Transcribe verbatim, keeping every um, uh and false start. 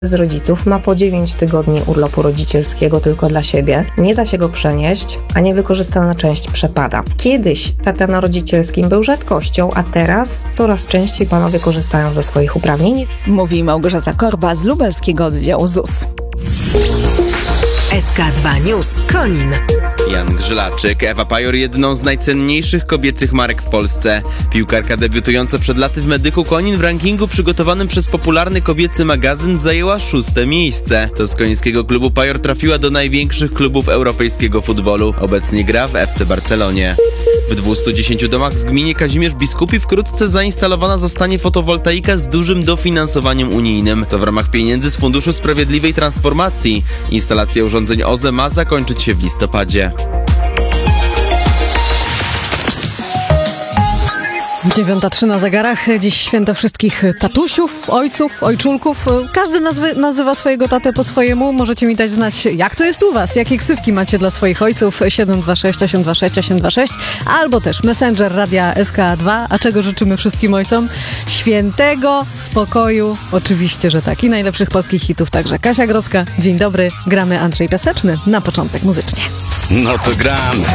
z rodziców ma po dziewięć tygodni urlopu rodzicielskiego tylko dla siebie. Nie da się go przenieść, a niewykorzystana część przepada. Kiedyś tata na rodzicielskim był rzadkością, a teraz coraz częściej panowie korzystają ze swoich uprawnień. Mówi Małgorzata Korba z lubelskiego oddziału Z U S. S K dwa News Konin. Jan Grzylaczyk, Ewa Pajor, jedną z najcenniejszych kobiecych marek w Polsce. Piłkarka debiutująca przed laty w Medyku Konin w rankingu przygotowanym przez popularny kobiecy magazyn zajęła szóste miejsce. To z konińskiego klubu Pajor trafiła do największych klubów europejskiego futbolu. Obecnie gra w F C Barcelonie. W dwustu dziesięciu domach w gminie Kazimierz Biskupi wkrótce zainstalowana zostanie fotowoltaika z dużym dofinansowaniem unijnym. To w ramach pieniędzy z Funduszu Sprawiedliwej Transformacji. Instalacja urządzeń O Z E ma zakończyć się w listopadzie. dziewiąta trzy na zegarach. Dziś święto wszystkich tatusiów, ojców, ojczulków. Każdy nazwy, nazywa swojego tatę po swojemu. Możecie mi dać znać, jak to jest u was, jakie ksywki macie dla swoich ojców. siedem dwa sześć osiem dwa sześć osiem dwa sześć albo też Messenger Radia S K dwa. A czego życzymy wszystkim ojcom? Świętego spokoju. Oczywiście, że tak. I najlepszych polskich hitów także. Kasia Grodzka, dzień dobry. Gramy Andrzej Piaseczny na początek muzycznie. No to gramy.